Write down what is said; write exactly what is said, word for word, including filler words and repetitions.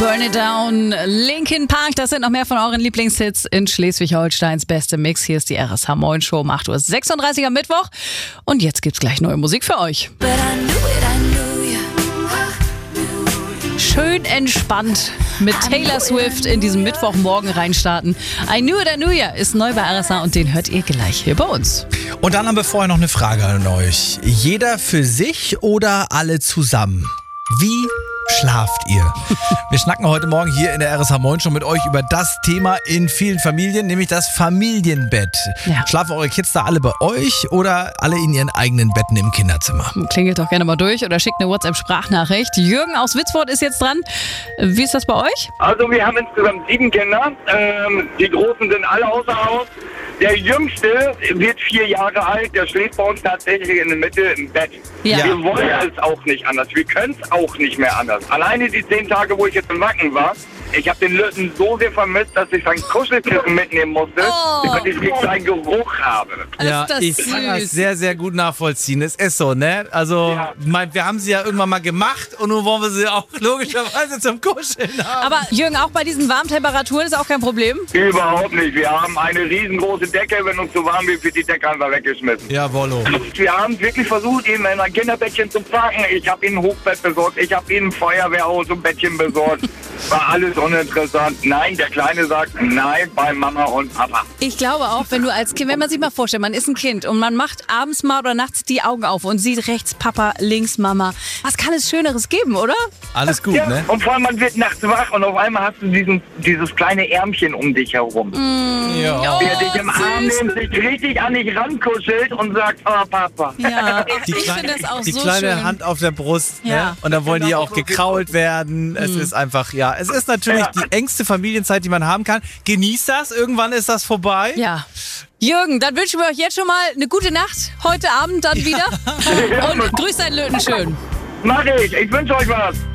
Burn It Down, Linkin Park, das sind noch mehr von euren Lieblingshits in Schleswig-Holsteins beste Mix. Hier ist die R S H Moin Show um acht Uhr sechsunddreißig am Mittwoch. Und jetzt gibt's gleich neue Musik für euch. Schön entspannt mit Taylor Swift in diesem Mittwochmorgen reinstarten. I Knew It, I Knew Ya ist neu bei R S H und den hört ihr gleich hier bei uns. Und dann haben wir vorher noch eine Frage an euch. Jeder für sich oder alle zusammen? Wie schlaft ihr? Wir schnacken heute Morgen hier in der R S H Moin Show mit euch über das Thema in vielen Familien, nämlich das Familienbett. Ja. Schlafen eure Kids da alle bei euch oder alle in ihren eigenen Betten im Kinderzimmer? Klingelt doch gerne mal durch oder schickt eine WhatsApp-Sprachnachricht. Jürgen aus Witzwort ist jetzt dran. Wie ist das bei euch? Also wir haben insgesamt sieben Kinder. Ähm, die Großen sind alle außer Haus. Der Jüngste wird vier Jahre alt. Der schläft bei uns tatsächlich in der Mitte im Bett. Ja. Wir wollen es auch nicht anders. Wir können es auch nicht mehr anders. Alleine die zehn Tage, wo ich jetzt im Wacken war, ich habe den Lütten so sehr vermisst, dass ich sein Kuschelkissen mitnehmen musste, Oh. damit ich nicht seinen Geruch habe. Ja, Ist das ich süß. kann das sehr, sehr gut nachvollziehen. Es ist so, ne? Also, Ja. mein, wir haben sie ja irgendwann mal gemacht und nun wollen wir sie auch logischerweise zum Kuscheln haben. Aber Jürgen, auch bei diesen warmen Temperaturen ist auch kein Problem? Überhaupt nicht. Wir haben eine riesengroße Decke. Wenn uns zu warm wird, wird die Decke einfach weggeschmissen. Jawollo. Wir haben wirklich versucht, ihn in ein Kinderbettchen zu packen. Ich habe ihm ein Hochbett besorgt. Ich habe ihm ein Feuerwehrhaus und Bettchen besorgt. War alles uninteressant. Nein, der Kleine sagt nein bei Mama und Papa. Ich glaube auch, wenn du als Kind, wenn man sich mal vorstellt, man ist ein Kind und man macht abends mal oder nachts die Augen auf und sieht rechts Papa, links Mama. Was kann es Schöneres geben, oder? Alles gut, Ja, ne? und vor allem, man wird nachts wach und auf einmal hast du diesen, dieses kleine Ärmchen um dich herum. Ja. Der dich im Arm süß. nimmt, sich richtig an dich rankuschelt und sagt, oh Papa. Ja, Die ich kleine, finde das auch die so kleine schön. Hand auf der Brust, Ja. ne? Und dann wollen die auch gekrault werden. Es ist einfach, ja, es ist natürlich Ja. die engste Familienzeit, die man haben kann. Genießt das, irgendwann ist das vorbei. Ja. Jürgen, dann wünschen wir euch jetzt schon mal eine gute Nacht. Heute Abend dann wieder. Und grüßt deinen Löten schön. Mach ich, ich wünsche euch was.